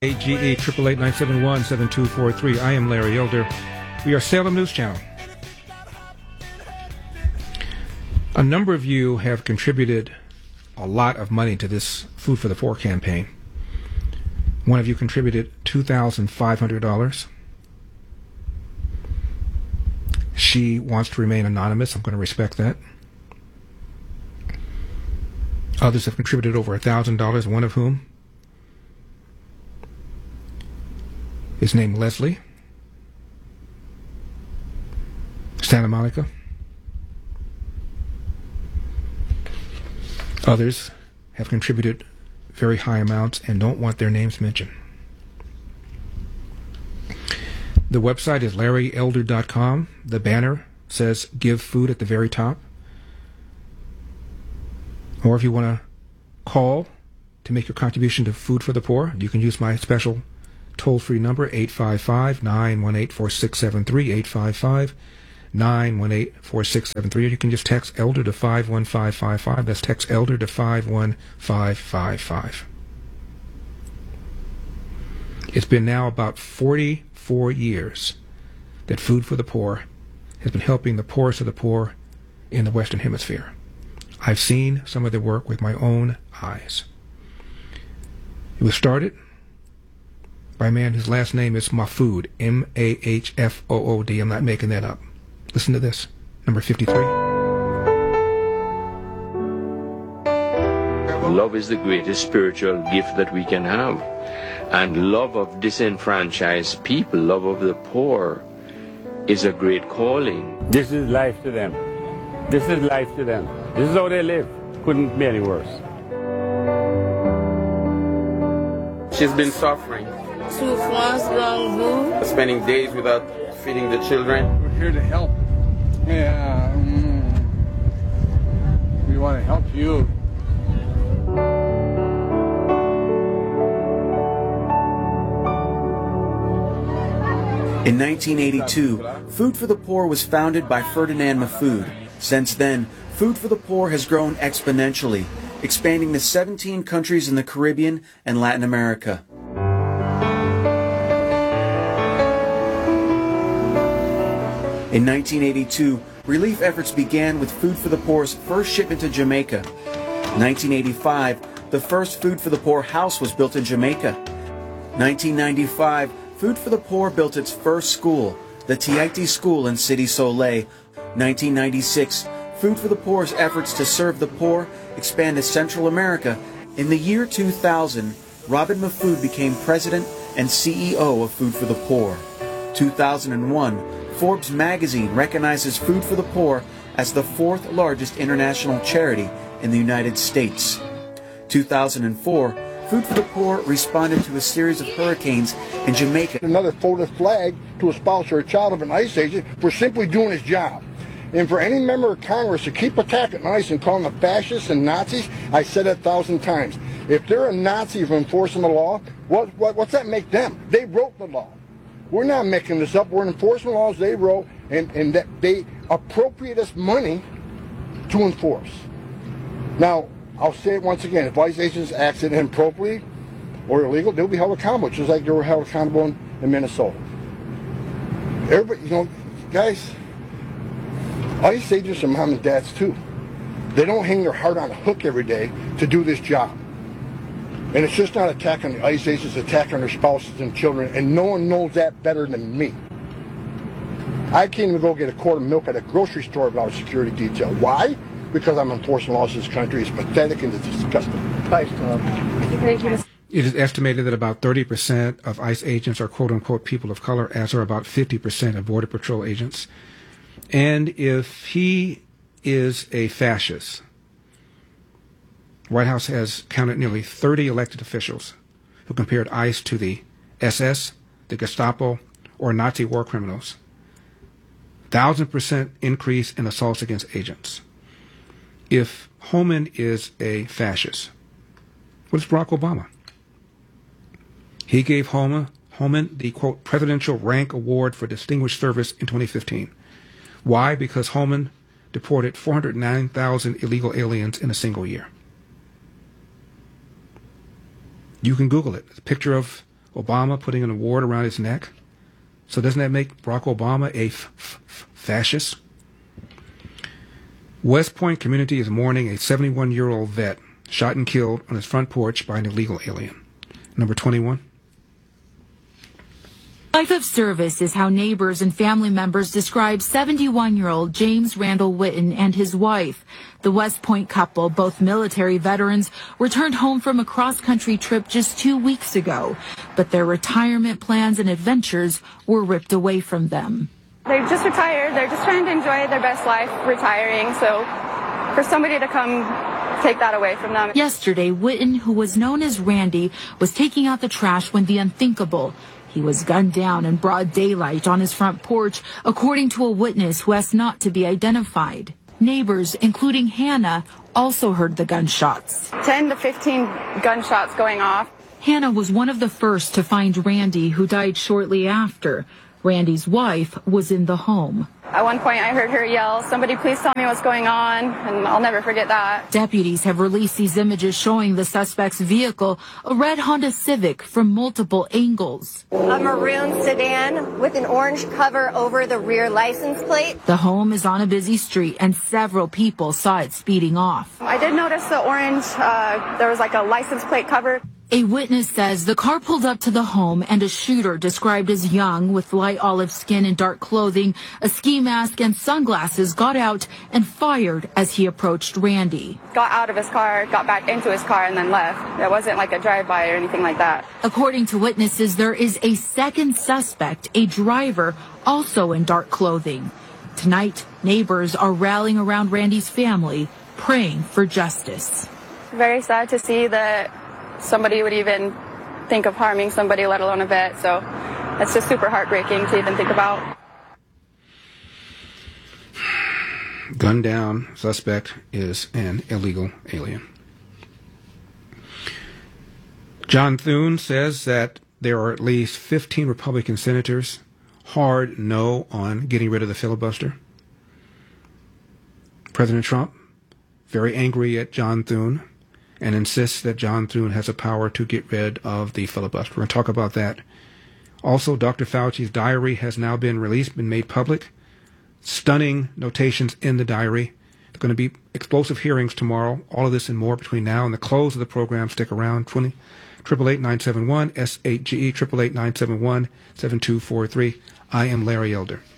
AGE 888-971-7243. I am Larry Elder. We are Salem News Channel. A number of you have contributed a lot of money to this Food for the Poor campaign. One of you contributed $2,500. She wants to remain anonymous. I'm going to respect that. Others have contributed over $1,000, one of whom is named Leslie, Santa Monica. Others have contributed very high amounts and don't want their names mentioned. The website is LarryElder.com. The banner says Give Food at the very top. Or if you want to call to make your contribution to Food for the Poor, you can use my special toll-free number, 855-918-4673, 855-918-4673. Or you can just text Elder to 51555. That's text Elder to 51555. It's been now about 44 years that Food for the Poor has been helping the poorest of the poor in the Western Hemisphere. I've seen some of their work with my own eyes. It was started by a man whose last name is Mahfood, M-A-H-F-O-O-D. I'm not making that up. Listen to this, number 53. Love is the greatest spiritual gift that we can have. And love of disenfranchised people, love of the poor, is a great calling. This is life to them. This is life to them. This is how they live. Couldn't be any worse. She's been suffering. Spending days without feeding the children. We're here to help. Yeah, we want to help you. In 1982, Food for the Poor was founded by Ferdinand Mahfood. Since then, Food for the Poor has grown exponentially, expanding to 17 countries in the Caribbean and Latin America. In 1982, relief efforts began with Food for the Poor's first shipment to Jamaica. In 1985, the first Food for the Poor house was built in Jamaica. 1995, Food for the Poor built its first school, the Tiaiti School in City Soleil. 1996, Food for the Poor's efforts to serve the poor expand to Central America. In the year 2000, Robin Mahfood became president and CEO of Food for the Poor. 2001, Forbes magazine recognizes Food for the Poor as the fourth largest international charity in the United States. 2004, Food for the Poor responded to a series of hurricanes in Jamaica. Another folded flag to a spouse or a child of an ICE agent for simply doing his job. And for any member of Congress to keep attacking ICE and calling them fascists and Nazis, I said it 1,000 times. If they're a Nazi for enforcing the law, what's that make them? They wrote the law. We're not making this up. We're enforcing laws they wrote, and that they appropriate us money to enforce. Now, I'll say it once again. If ICE agents acted inappropriately or illegal, they'll be held accountable, just like they were held accountable in Minnesota. Everybody, guys, ICE agents are mom and dads too. They don't hang their heart on a hook every day to do this job. And it's just not attacking the ICE agents, it's attacking their spouses and children, and no one knows that better than me. I can't even go get a quart of milk at a grocery store without a security detail. Why? Because I'm enforcing laws in this country. It's pathetic and it's disgusting. Thank you. It is estimated that about 30% of ICE agents are quote-unquote people of color, as are about 50% of Border Patrol agents. And if he is a fascist, White House has counted nearly 30 elected officials who compared ICE to the SS, the Gestapo, or Nazi war criminals. 1,000% increase in assaults against agents. If Homan is a fascist, what is Barack Obama? He gave Homan the, quote, Presidential Rank Award for Distinguished Service in 2015. Why? Because Homan deported 409,000 illegal aliens in a single year. You can Google it. It's a picture of Obama putting an award around his neck. So doesn't that make Barack Obama a fascist? West Point community is mourning a 71-year-old vet shot and killed on his front porch by an illegal alien. Number 21. Life of service is how neighbors and family members describe 71-year-old James Randall Witten and his wife. The West Point couple, both military veterans, returned home from a cross-country trip just 2 weeks ago, but their retirement plans and adventures were ripped away from them. They're just retired. They're just trying to enjoy their best life retiring. So for somebody to come take that away from them. Yesterday, Witten, who was known as Randy, was taking out the trash when the unthinkable. He was gunned down in broad daylight on his front porch, according to a witness who asked not to be identified. Neighbors, including Hannah, also heard the gunshots. 10 to 15 gunshots going off. Hannah was one of the first to find Randy, who died shortly after. Randy's wife was in the home. At one point, I heard her yell, "Somebody please tell me what's going on," and I'll never forget that. Deputies have released these images showing the suspect's vehicle, a red Honda Civic, from multiple angles. A maroon sedan with an orange cover over the rear license plate. The home is on a busy street, and several people saw it speeding off. I did notice the orange, there was like a license plate cover. A witness says the car pulled up to the home and a shooter described as young with light olive skin and dark clothing, a ski mask and sunglasses got out and fired as he approached Randy. Got out of his car, got back into his car and then left. It wasn't like a drive-by or anything like that. According to witnesses, there is a second suspect, a driver, also in dark clothing. Tonight, neighbors are rallying around Randy's family, praying for justice. Very sad to see that somebody would even think of harming somebody, let alone a vet. So it's just super heartbreaking to even think about. Gunned down suspect is an illegal alien. John Thune says that there are at least 15 Republican senators hard no on getting rid of the filibuster. President Trump, very angry at John Thune, and insists that John Thune has the power to get rid of the filibuster. We're going to talk about that. Also, Dr. Fauci's diary has now been released, been made public. Stunning notations in the diary. There are going to be explosive hearings tomorrow. All of this and more between now and the close of the program. Stick around. 888-971-SHGE, 888-971-7243. I am Larry Elder.